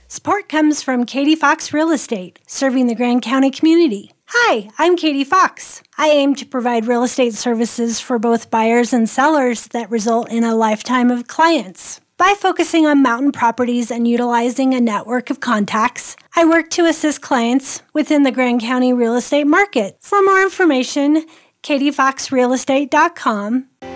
Support comes from Katie Fox Real Estate, serving the Grand County community. Hi, I'm Katie Fox. I aim to provide real estate services for both buyers and sellers that result in a lifetime of clients. By focusing on mountain properties and utilizing a network of contacts, I work to assist clients within the Grand County real estate market. For more information, katiefoxrealestate.com.